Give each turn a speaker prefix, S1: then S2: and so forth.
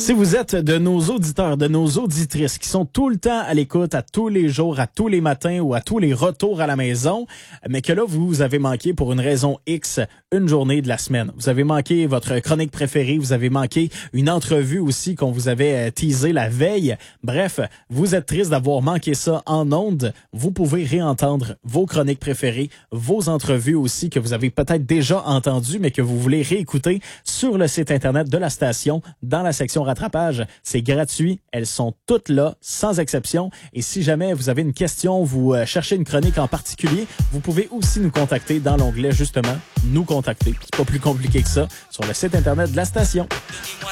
S1: Si vous êtes de nos auditeurs, de nos auditrices qui sont tout le temps à l'écoute, à tous les jours, à tous les matins ou à tous les retours à la maison, mais que là, vous avez manqué pour une raison X une journée de la semaine. Vous avez manqué votre chronique préférée, vous avez manqué une entrevue aussi qu'on vous avait teasé la veille. Bref, vous êtes triste d'avoir manqué ça en ondes. Vous pouvez réentendre vos chroniques préférées, vos entrevues aussi que vous avez peut-être déjà entendues, mais que vous voulez réécouter sur le site Internet de la station, dans la section rattrapage. C'est gratuit. Elles sont toutes là, sans exception. Et si jamais vous avez une question, vous cherchez une chronique en particulier, vous pouvez aussi nous contacter dans l'onglet, justement, nous contacter. C'est pas plus compliqué que ça, sur le site Internet de la station.
S2: Donnez-moi